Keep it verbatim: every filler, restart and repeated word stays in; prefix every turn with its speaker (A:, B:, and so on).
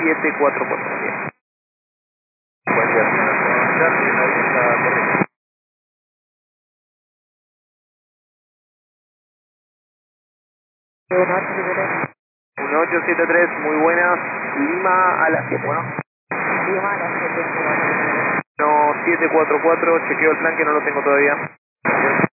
A: siete cuatro cuatro.
B: Buen día, señor. Con la vista correcta.
A: uno ocho siete tres, muy buenas. Lima a las siete, bueno.
C: Lima a las siete.
A: uno siete cuatro cuatro, chequeo el plan que no lo tengo todavía.